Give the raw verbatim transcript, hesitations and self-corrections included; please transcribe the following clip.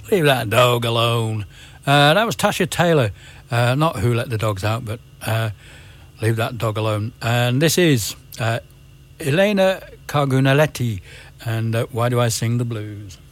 Leave that dog alone. Uh, that was Tasha Taylor. Uh, not Who Let the Dogs Out, but uh, Leave That Dog Alone. And this is uh, Elena Cargunaletti and uh, Why Do I Sing the Blues?